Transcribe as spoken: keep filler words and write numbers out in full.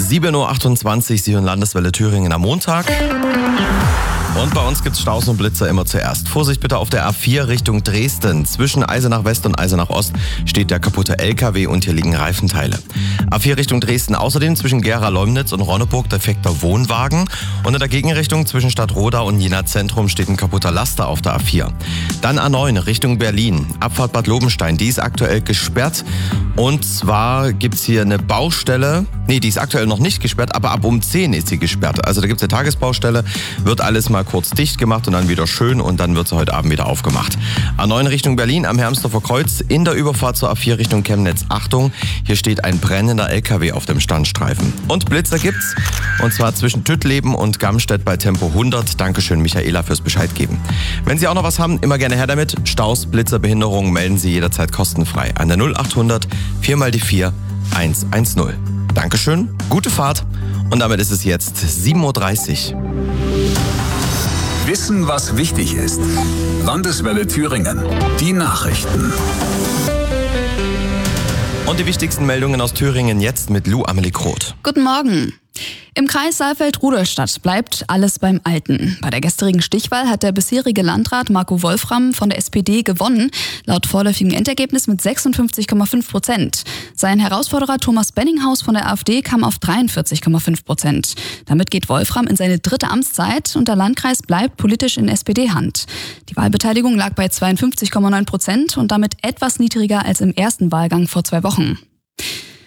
sieben Uhr achtundzwanzig, Sie hören Landeswelle Thüringen am Montag. Und bei uns gibt's Staus und Blitzer immer zuerst. Vorsicht bitte auf der A vier Richtung Dresden. Zwischen Eisenach West und Eisenach Ost steht der kaputte L K W und hier liegen Reifenteile. A vier Richtung Dresden außerdem zwischen Gera-Leumnitz und Ronneburg defekter Wohnwagen. Und in der Gegenrichtung zwischen Stadtroda und Jena Zentrum steht ein kaputter Laster auf der A vier. Dann A neun Richtung Berlin. Abfahrt Bad Lobenstein, die ist aktuell gesperrt. Und zwar gibt's hier eine Baustelle. Nee, die ist aktuell noch nicht gesperrt, aber ab um zehn ist sie gesperrt. Also da gibt's eine Tagesbaustelle, wird alles mal kurz dicht gemacht und dann wieder schön und dann wird sie heute Abend wieder aufgemacht. A neun Richtung Berlin am Hermsdorfer Kreuz in der Überfahrt zur A vier Richtung Chemnitz. Achtung, hier steht ein brennender L K W auf dem Standstreifen. Und Blitzer gibt's und zwar zwischen Tüttleben und Gamstedt bei Tempo hundert. Dankeschön Michaela fürs Bescheid geben. Wenn Sie auch noch was haben, immer gerne her damit. Staus, Blitzer, Behinderungen melden Sie jederzeit kostenfrei an der null achthundert vier mal die vier eins eins null. Dankeschön, gute Fahrt und damit ist es jetzt sieben Uhr dreißig. Wissen, was wichtig ist. Landeswelle Thüringen. Die Nachrichten. Und die wichtigsten Meldungen aus Thüringen jetzt mit Lou Amelie Kroth. Guten Morgen. Im Kreis Saalfeld-Rudolstadt bleibt alles beim Alten. Bei der gestrigen Stichwahl hat der bisherige Landrat Marco Wolfram von der S P D gewonnen, laut vorläufigem Endergebnis mit sechsundfünfzig Komma fünf Prozent. Sein Herausforderer Thomas Benninghaus von der AfD kam auf dreiundvierzig Komma fünf Prozent. Damit geht Wolfram in seine dritte Amtszeit und der Landkreis bleibt politisch in S P D-Hand. Die Wahlbeteiligung lag bei zweiundfünfzig Komma neun Prozent und damit etwas niedriger als im ersten Wahlgang vor zwei Wochen.